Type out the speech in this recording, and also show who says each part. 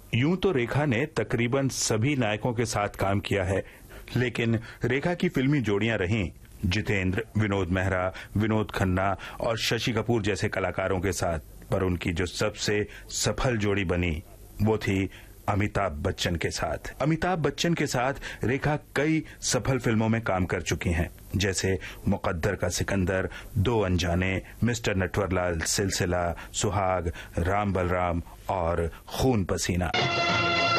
Speaker 1: यूं तो रेखा ने तकरीबन सभी नायकों के साथ काम किया है, लेकिन रेखा की फिल्मी जोड़ियां रहीं जितेंद्र, विनोद मेहरा, विनोद खन्ना और शशि कपूर जैसे कलाकारों के साथ। पर उनकी जो सबसे सफल जोड़ी बनी वो थी अमिताभ बच्चन के साथ। अमिताभ बच्चन के साथ रेखा कई सफल फिल्मों में काम कर चुकी हैं, जैसे मुकद्दर का सिकंदर, दो अनजाने, मिस्टर नटवरलाल, सिलसिला, सुहाग, राम बलराम और खून पसीना।